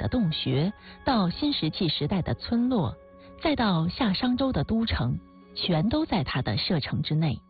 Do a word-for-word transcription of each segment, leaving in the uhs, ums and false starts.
的洞穴，到新石器时代的村落，再到夏商周的都城，全都在他的射程之内。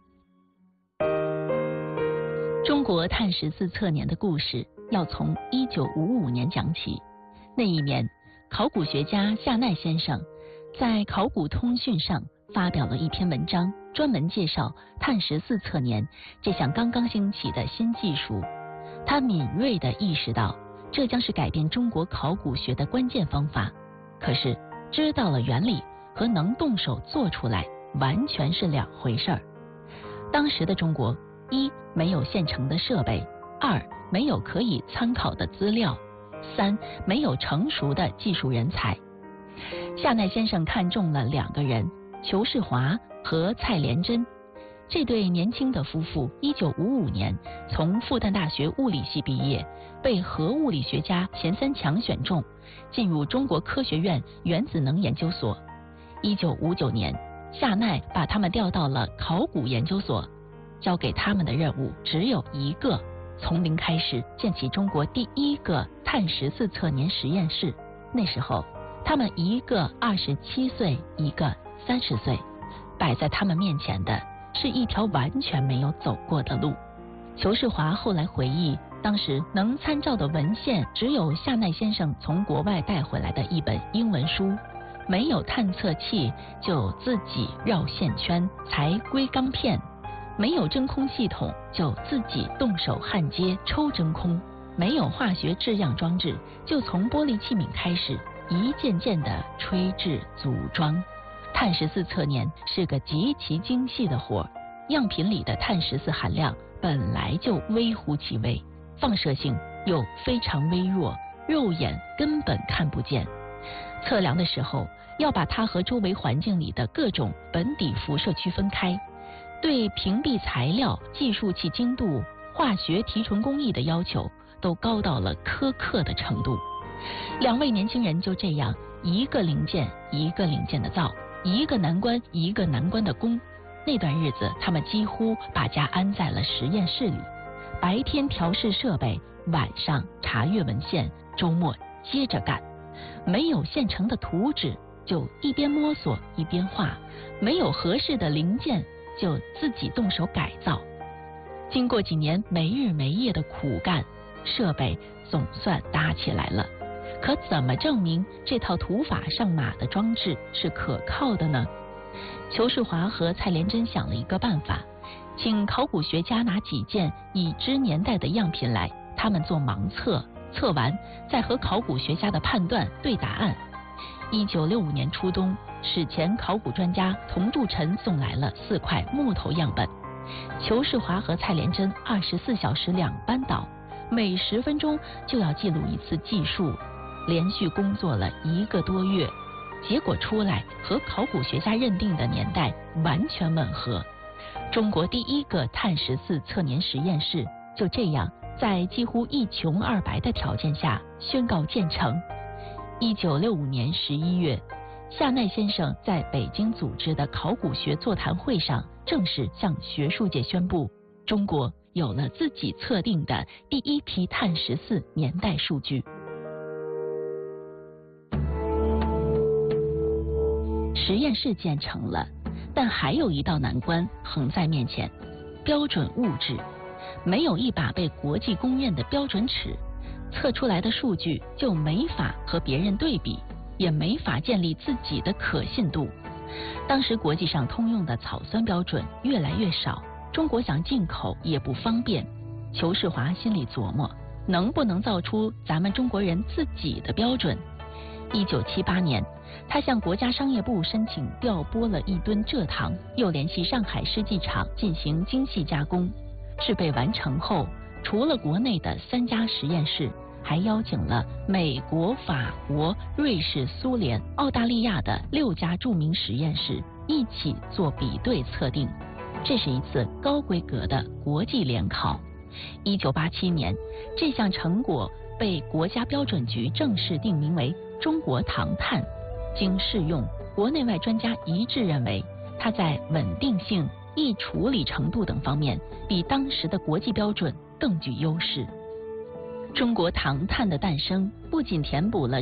中国碳十四测年的故事要从一九五五年讲起。那一年，考古学家夏奈先生在《考古通讯》上发表了一篇文章，专门介绍碳十四测年这项刚刚兴起的新技术。他敏锐地意识到，这将是改变中国考古学的关键方法。可是，知道了原理和能动手做出来完全是两回事儿。当时的中国，一没有现成的设备，二没有可以参考的资料，三没有成熟的技术人才。夏奈先生看中了两个人，裘世华和蔡连珍。这对年轻的夫妇一九五五年从复旦大学物理系毕业，被核物理学家钱三强选中，进入中国科学院原子能研究所。一九五九年，夏奈把他们调到了考古研究所，交给他们的任务只有一个：从零开始建起中国第一个碳十四测年实验室。那时候，他们一个二十七岁，一个三十岁，摆在他们面前的是一条完全没有走过的路。裘世华后来回忆，当时能参照的文献只有夏奈先生从国外带回来的一本英文书，没有探测器就自己绕线圈裁硅钢片，没有真空系统就自己动手焊接抽真空，没有化学制样装置就从玻璃器皿开始一件件的吹制组装。碳十四测年是个极其精细的活，样品里的碳十四含量本来就微乎其微，放射性又非常微弱，肉眼根本看不见。测量的时候要把它和周围环境里的各种本底辐射区分开，对屏蔽材料、计数器精度、化学提纯工艺的要求都高到了苛刻的程度。两位年轻人就这样一个零件一个零件的造，一个难关一个难关的攻。那段日子，他们几乎把家安在了实验室里，白天调试设备，晚上查阅文献，周末接着干。没有现成的图纸，就一边摸索一边画；没有合适的零件，就自己动手改造。经过几年没日没夜的苦干，设备总算搭起来了。可怎么证明这套土法上马的装置是可靠的呢？裘世华和蔡连珍想了一个办法，请考古学家拿几件已知年代的样品来，他们做盲测，测完再和考古学家的判断对答案。一九六五年初冬，史前考古专家童铸臣送来了四块木头样本，裘世华和蔡连珍二十四小时两班倒，每十分钟就要记录一次计数，连续工作了一个多月，结果出来和考古学家认定的年代完全吻合。中国第一个碳十四测年实验室就这样在几乎一穷二白的条件下宣告建成。一九六五年十一月，夏奈先生在北京组织的考古学座谈会上正式向学术界宣布，中国有了自己测定的第一批碳十四年代数据。实验室建成了，但还有一道难关横在面前：标准物质。没有一把被国际公认的标准尺，测出来的数据就没法和别人对比，也没法建立自己的可信度。当时国际上通用的草酸标准越来越少，中国想进口也不方便。裘世华心里琢磨，能不能造出咱们中国人自己的标准？一九七八年，他向国家商业部申请调拨了一吨蔗糖，又联系上海世纪厂进行精细加工。制备完成后，除了国内的三家实验室，还邀请了美国、法国、瑞士、苏联、澳大利亚的六家著名实验室一起做比对测定。这是一次高规格的国际联考。一九八七年，这项成果被国家标准局正式定名为中国糖碳。经试用，国内外专家一致认为，它在稳定性、易处理程度等方面比当时的国际标准更具优势。中国糖碳的诞生不仅填补了